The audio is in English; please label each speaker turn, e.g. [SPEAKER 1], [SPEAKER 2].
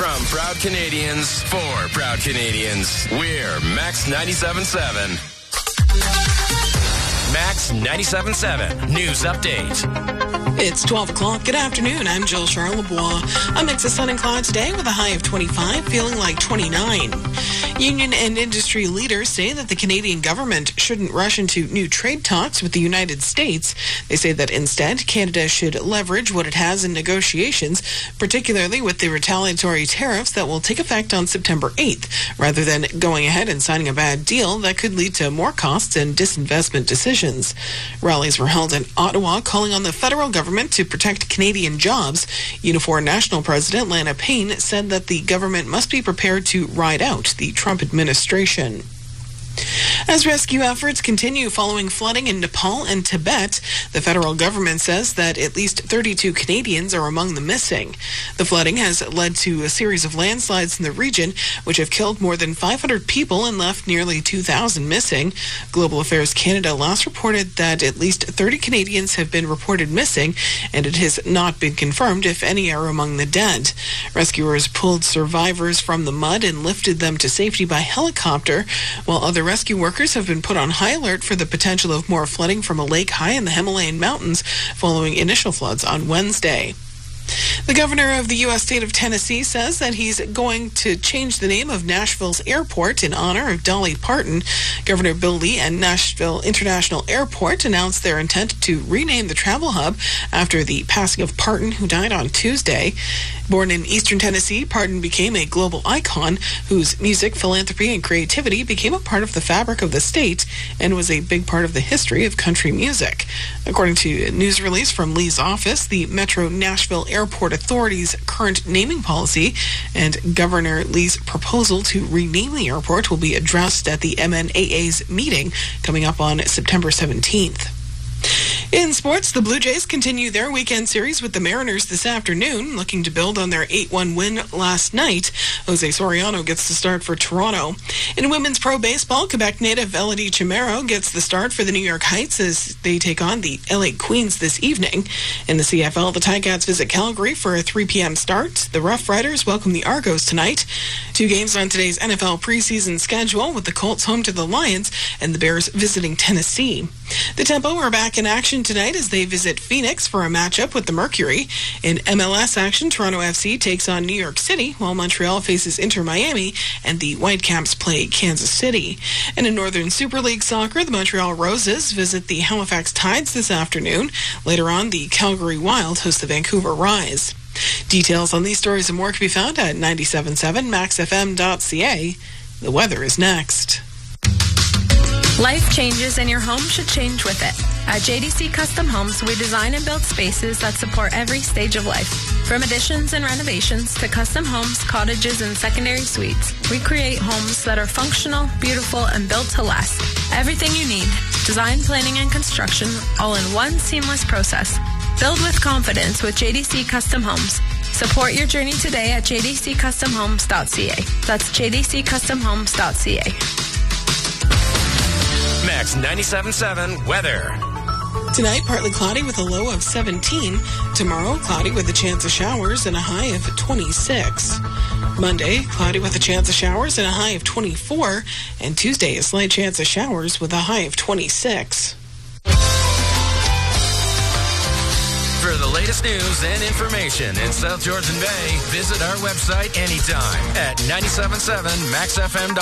[SPEAKER 1] From Proud Canadians for Proud Canadians, we're Max 97.7. Max 97.7 News Update.
[SPEAKER 2] It's 12 o'clock. Good afternoon. I'm Jill Charlebois. A mix of sun and cloud today with a high of 25, feeling like 29. Union and industry leaders say that the Canadian government shouldn't rush into new trade talks with the United States. They say that instead, Canada should leverage what it has in negotiations, particularly with the retaliatory tariffs that will take effect on September 8th, rather than going ahead and signing a bad deal that could lead to more costs and disinvestment decisions. Rallies were held in Ottawa calling on the federal government to protect Canadian jobs. Unifor National President Lana Payne said that the government must be prepared to ride out the Trump administration. As rescue efforts continue following flooding in Nepal and Tibet, the federal government says that at least 32 Canadians are among the missing. The flooding has led to a series of landslides in the region, which have killed more than 500 people and left nearly 2,000 missing. Global Affairs Canada last reported that at least 30 Canadians have been reported missing, and it has not been confirmed if any are among the dead. Rescuers pulled survivors from the mud and lifted them to safety by helicopter, while other rescue workers have been put on high alert for the potential of more flooding from a lake high in the Himalayan mountains following initial floods on Wednesday. The governor of the U.S. state of Tennessee says that he's going to change the name of Nashville's airport in honor of Dolly Parton. Governor Bill Lee and Nashville International Airport announced their intent to rename the travel hub after the passing of Parton, who died on Tuesday. Born in eastern Tennessee, Parton became a global icon whose music, philanthropy, and creativity became a part of the fabric of the state and was a big part of the history of country music. According to a news release from Lee's office, the Metro Nashville Airport Authority's current naming policy and Governor Lee's proposal to rename the airport will be addressed at the MNAA's meeting coming up on September 17th. In sports, the Blue Jays continue their weekend series with the Mariners this afternoon, looking to build on their 8-1 win last night. Jose Soriano gets the start for Toronto. In women's pro baseball, Quebec native Elodie Chimero gets the start for the New York Heights as they take on the LA Queens this evening. In the CFL, the Ticats visit Calgary for a 3 p.m. start. The Rough Riders welcome the Argos tonight. 2 games on today's NFL preseason schedule, with the Colts home to the Lions and the Bears visiting Tennessee. The Tempo are back in action tonight as they visit Phoenix for a matchup with the Mercury. In MLS action, Toronto FC takes on New York City, while Montreal faces Inter Miami, and the Whitecaps play Kansas City. And in Northern Super League soccer, the Montreal Roses visit the Halifax Tides this afternoon. Later on, the Calgary Wild host the Vancouver Rise. Details on these stories and more can be found at 977maxfm.ca. The weather is next.
[SPEAKER 3] Life changes and your home should change with it. At JDC Custom Homes, we design and build spaces that support every stage of life. From additions and renovations to custom homes, cottages, and secondary suites, we create homes that are functional, beautiful, and built to last. Everything you need, design, planning, and construction, all in one seamless process. Build with confidence with JDC Custom Homes. Support your journey today at jdccustomhomes.ca. That's jdccustomhomes.ca.
[SPEAKER 1] Max 97.7 weather.
[SPEAKER 2] Tonight, partly cloudy with a low of 17. Tomorrow, cloudy with a chance of showers and a high of 26. Monday, cloudy with a chance of showers and a high of 24. And Tuesday, a slight chance of showers with a high of 26.
[SPEAKER 1] For the latest news and information in South Georgian Bay, visit our website anytime at 97.7maxfm.ca.